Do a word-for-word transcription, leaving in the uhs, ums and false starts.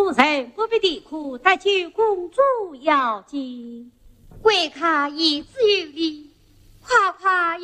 夫人不必啼哭，待救公主要紧。 贵客言之有理，夸夸